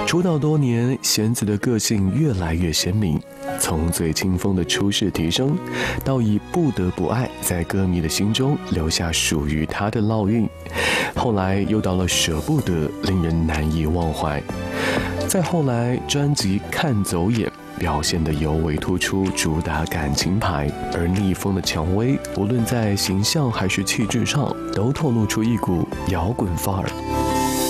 出道多年，弦子的个性越来越鲜明，从最清风的出世提升，到以不得不爱在歌迷的心中留下属于他的烙印，后来又到了舍不得，令人难以忘怀。再后来，专辑《看走眼》表现得尤为突出，主打感情牌，而逆风的蔷薇，无论在形象还是气质上，都透露出一股摇滚范儿。